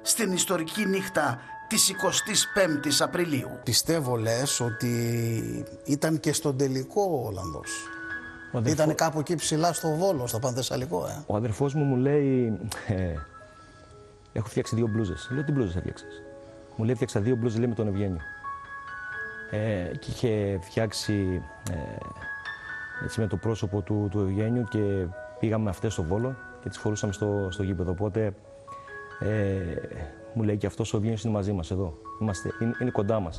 στην ιστορική νύχτα της 25ης Απριλίου. Πιστεύω λες ότι ήταν και στον τελικό ο Ολλανδός. Ήταν κάπου εκεί ψηλά στο Βόλο, στο Πανθεσσαλικό. Ο αδερφός μου λέει, έχω φτιάξει 2 μπλούζες. Λέω, τι μπλούζες έφτιαξες? Μου λέει, φτιάξα 2 μπλούζες, λέει, με τον Ευγένιο. Και είχε φτιάξει έτσι με το πρόσωπο του Ευγένιου και πήγαμε αυτές στο Βόλο και τις φορούσαμε στο γήπεδο. Οπότε μου λέει και αυτός ο Ευγένιος είναι μαζί μας εδώ. Είναι κοντά μας.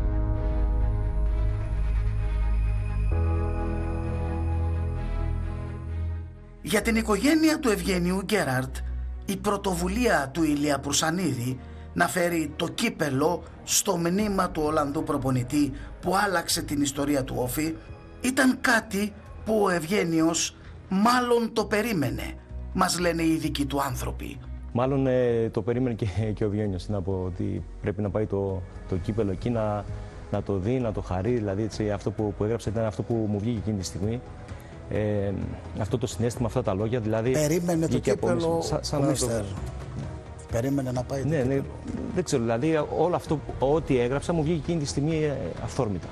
Για την οικογένεια του Ευγένιου Γκέραρντ, η πρωτοβουλία του Ηλία Προυσανίδη να φέρει το κύπελο στο μνήμα του Ολλανδού προπονητή που άλλαξε την ιστορία του Όφη ήταν κάτι που ο Ευγένιος μάλλον το περίμενε, μας λένε οι δικοί του άνθρωποι. Μάλλον το περίμενε και ο Ευγένιος, να πω ότι πρέπει να πάει το κύπελο εκεί να το δει, να το χαρεί, δηλαδή έτσι, αυτό που έγραψε ήταν αυτό που μου βγήκε εκείνη τη στιγμή. Αυτό το συναίσθημα, αυτά τα λόγια, δηλαδή... Περίμενε το κύπελο σαν Μίστερ. Περίμενε να πάει το κύπελο. Ναι, δεν ξέρω, δηλαδή όλο αυτό, ό,τι έγραψα μου βγήκε εκείνη τη στιγμή αυθόρμητα.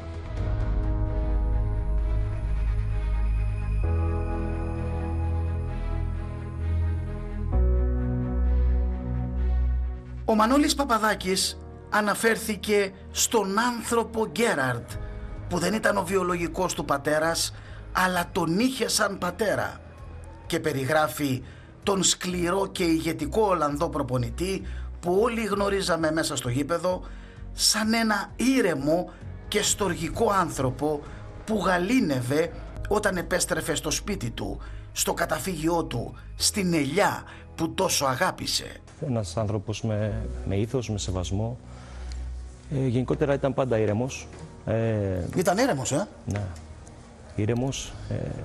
Ο Μανώλης Παπαδάκης αναφέρθηκε στον άνθρωπο Γκέραρντ, που δεν ήταν ο βιολογικός του πατέρας, αλλά τον είχε σαν πατέρα, και περιγράφει τον σκληρό και ηγετικό Ολλανδό προπονητή που όλοι γνωρίζαμε μέσα στο γήπεδο σαν ένα ήρεμο και στοργικό άνθρωπο που γαλήνευε όταν επέστρεφε στο σπίτι του, στο καταφύγιό του, στην ελιά που τόσο αγάπησε. Ένας άνθρωπος με ήθος, με σεβασμό. Γενικότερα ήταν πάντα ήρεμος. Ήταν ήρεμος, Ναι, ήρεμος.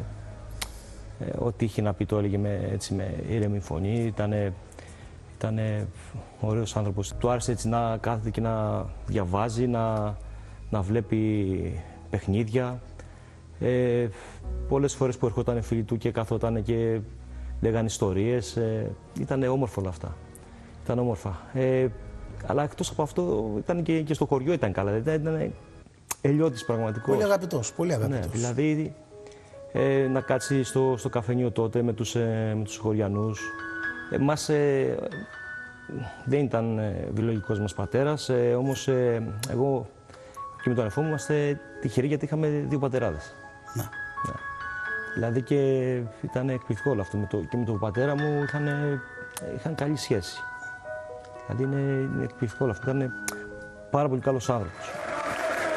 Ό,τι είχε να πει το έλεγε με ήρεμη φωνή. Ήταν ωραίος άνθρωπος. Του άρεσε έτσι να κάθεται και να διαβάζει, να βλέπει παιχνίδια. Πολλές φορές που ερχόταν φίλοι του και καθόταν και λέγανε ιστορίες. Ήταν όμορφο όλα αυτά. Ήταν όμορφα. Αλλά εκτός από αυτό ήταν και στο χωριό ήταν καλά. Ήταν ελιώτης πραγματικός. Πολύ αγαπητός, πολύ αγαπητός. Ναι, δηλαδή να κάτσει στο καφενείο τότε με τους χωριανούς. Μας δεν ήταν βιολογικός μας πατέρας, όμως εγώ και με τον αδερφό μου είμαστε τυχεροί γιατί είχαμε 2 πατεράδες. Ναι. Ναι. Δηλαδή και ήταν εκπληκτικό όλο αυτό. Και με τον πατέρα μου είχαν καλή σχέση. Δηλαδή είναι εκπληκτικό όλο αυτό. Ήταν πάρα πολύ καλός άνθρωπος.